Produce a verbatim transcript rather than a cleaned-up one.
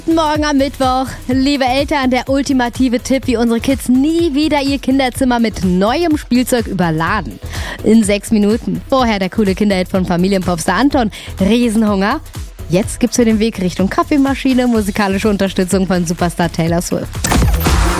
Guten Morgen am Mittwoch. Liebe Eltern, der ultimative Tipp, wie unsere Kids nie wieder ihr Kinderzimmer mit neuem Spielzeug überladen. In sechs Minuten. Vorher der coole Kinderhit von Familienpopstar Anton. Riesenhunger. Jetzt gibt's für den Weg Richtung Kaffeemaschine musikalische Unterstützung von Superstar Taylor Swift.